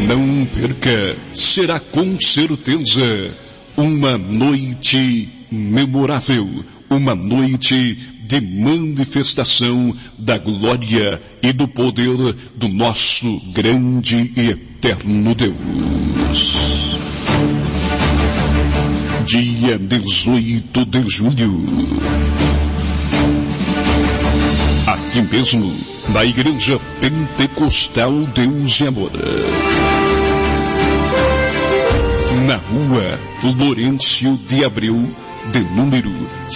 Não perca, será com certeza uma noite memorável, uma noite de manifestação da glória e do poder do nosso grande e eterno Deus. Dia 18 de julho. Aqui mesmo, na Igreja Pentecostal Deus e Amor. Na rua Florencio de Abreu, de número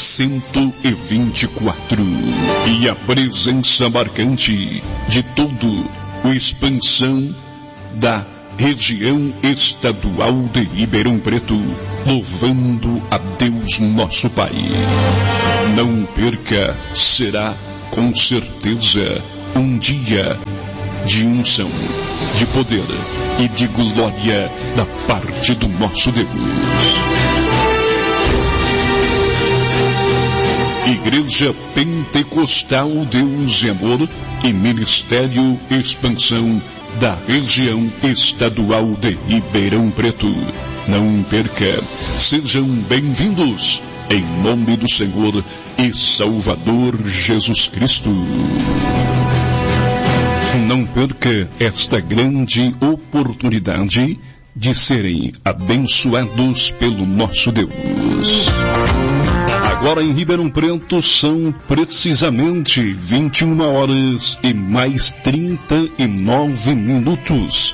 124. E a presença marcante de todo o expansão da região estadual de Ribeirão Preto, louvando a Deus nosso Pai. Não perca, será com certeza um dia de unção, de poder e de glória da parte do nosso Deus. Igreja Pentecostal Deus e Amor e Ministério Expansão da região estadual de Ribeirão Preto. Não perca, sejam bem-vindos em nome do Senhor e Salvador Jesus Cristo. Não perca esta grande oportunidade de serem abençoados pelo nosso Deus. Agora em Ribeirão Preto são precisamente 21 horas e mais 39 minutos.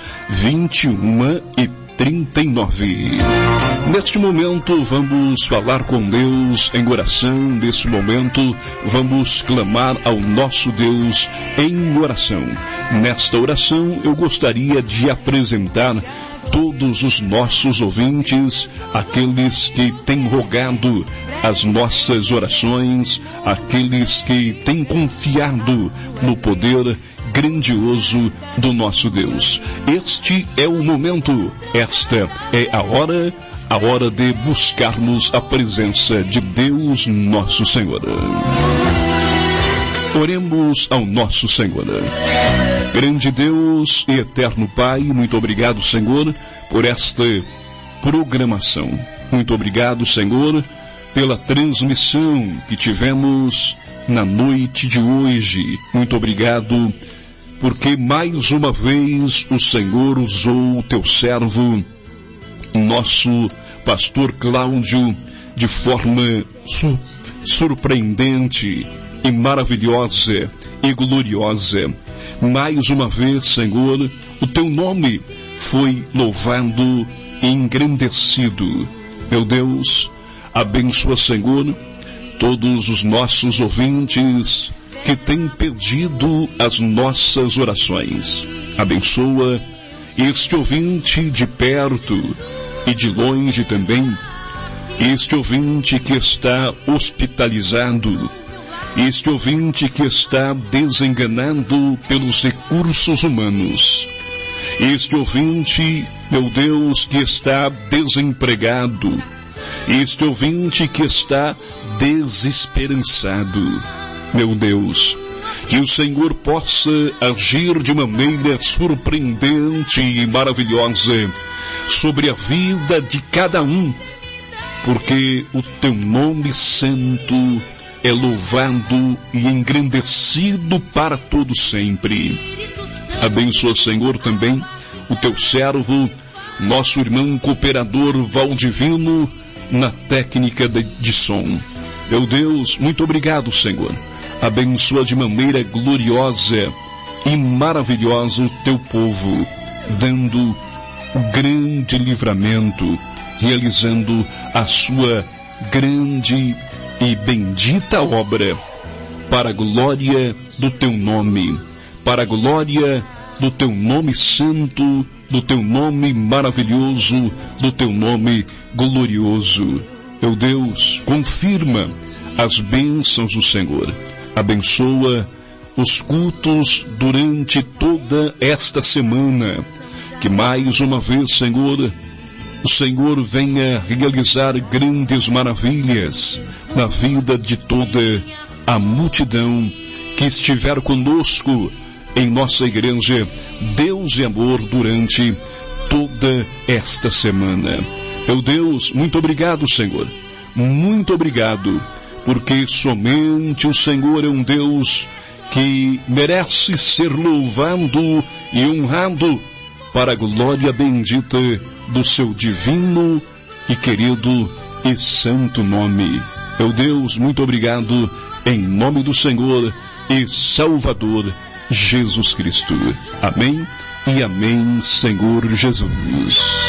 21h39. Neste momento vamos falar com Deus em oração. Neste momento vamos clamar ao nosso Deus em oração. Nesta oração eu gostaria de apresentar todos os nossos ouvintes, aqueles que têm rogado as nossas orações, aqueles que têm confiado no poder grandioso do nosso Deus. Este é o momento, esta é a hora de buscarmos a presença de Deus nosso Senhor. Oremos ao nosso Senhor. Grande Deus e eterno Pai, muito obrigado, Senhor, por esta programação. Muito obrigado, Senhor, pela transmissão que tivemos na noite de hoje. Muito obrigado, porque mais uma vez o Senhor usou o teu servo, nosso pastor Cláudio, de forma surpreendente e maravilhosa e gloriosa. Mais uma vez, Senhor, o teu nome foi louvado e engrandecido. Meu Deus, abençoa, Senhor, todos os nossos ouvintes que têm pedido as nossas orações. Abençoa este ouvinte de perto e de longe também, este ouvinte que está hospitalizado, este ouvinte que está desenganado pelos recursos humanos, este ouvinte, meu Deus, que está desempregado, este ouvinte que está desesperançado. Meu Deus, que o Senhor possa agir de maneira surpreendente e maravilhosa sobre a vida de cada um, porque o teu nome santo é louvado e engrandecido para todo sempre. Abençoa, Senhor, também o teu servo, nosso irmão cooperador Valdivino, na técnica de som. Meu Deus, muito obrigado, Senhor. Abençoa de maneira gloriosa e maravilhosa o teu povo, dando o grande livramento, realizando a sua grande e bendita obra, para a glória do teu nome, para a glória do teu nome santo, do teu nome maravilhoso, do teu nome glorioso. Meu Deus, confirma as bênçãos do Senhor. Abençoa os cultos durante toda esta semana. Que mais uma vez, Senhor, o Senhor venha realizar grandes maravilhas na vida de toda a multidão que estiver conosco em nossa igreja Deus e Amor durante toda esta semana. Meu Deus, muito obrigado, Senhor. Muito obrigado, porque somente o Senhor é um Deus que merece ser louvado e honrado para a glória bendita do seu divino e querido e santo nome. Meu Deus, muito obrigado, em nome do Senhor e Salvador Jesus Cristo. Amém e amém, Senhor Jesus.